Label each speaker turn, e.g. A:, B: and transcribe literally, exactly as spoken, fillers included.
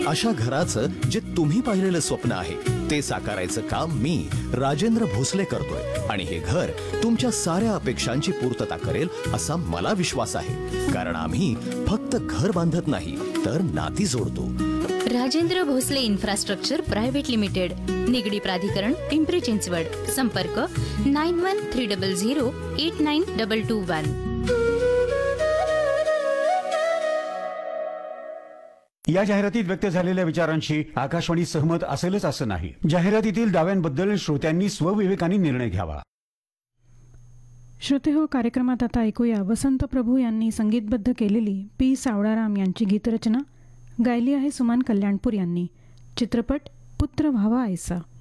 A: अशा घराचं जे तुम्ही पाहिलेलं स्वप्न आहे ते साकारायचं काम मी राजेंद्र भोसले करतोय आणि हे घर तुमच्या साऱ्या अपेक्षांची पूर्तता करेल असा मला विश्वास आहे. कारण आम्ही फक्त घर बांधत नाही तर नाती जोडतो.
B: Rajendra Bhosale infrastructure private limited, Nigdi प्राधिकरण, पिंपरी चिंचवड. संपर्क nine one three double zero eight nine double two one.
C: या जाहिरातीत व्यक्त झालेल्या विचारांशी आकाशवाणी सहमत असेलच असं नाही. जाहिरातीतील दाव्यांबद्दल श्रोत्यांनी स्वविवेकाने निर्णय घ्यावा.
D: श्रोते हो, कार्यक्रमात आता ऐकूया वसंत प्रभू यांनी संगीतबद्ध केलेली पी सावळाराम यांची गीतरचना. गायली आहे सुमन कल्याणपूर यांनी. चित्रपट पुत्र व्हावा ऐसा.